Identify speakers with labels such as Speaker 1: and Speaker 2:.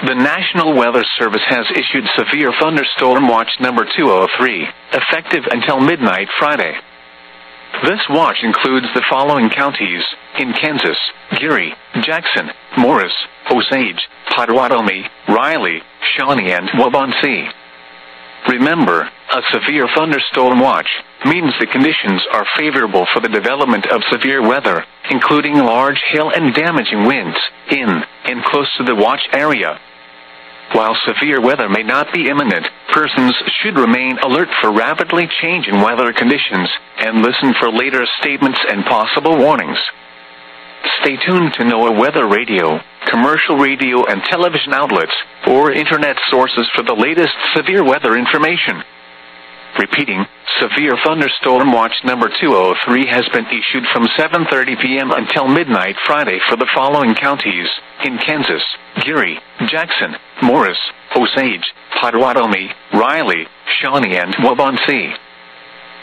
Speaker 1: The National Weather Service has issued Severe Thunderstorm Watch number 203, effective until midnight Friday. This watch includes the following counties in Kansas: Geary, Jackson, Morris, Osage, Potawatomi, Riley, Shawnee, and Waubonsee. Remember, a severe thunderstorm watch means the conditions are favorable for the development of severe weather, including large hail and damaging winds, in and close to the watch area. While severe weather may not be imminent, persons should remain alert for rapidly changing weather conditions and listen for later statements and possible warnings. Stay tuned to NOAA Weather Radio, commercial radio and television outlets, or internet sources for the latest severe weather information. Repeating, Severe Thunderstorm Watch number 203 has been issued from 7:30 p.m. until midnight Friday for the following counties in Kansas: Geary, Jackson, Morris, Osage, Potawatomi, Riley, Shawnee, and Waubonsee.